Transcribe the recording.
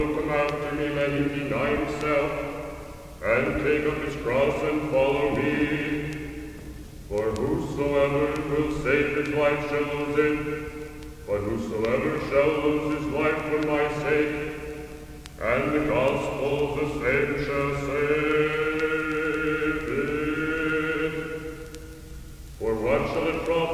Come after me, let him deny himself, and take up his cross and follow me. For whosoever will save his life shall lose it, but whosoever shall lose his life for my sake, and the gospel of the same shall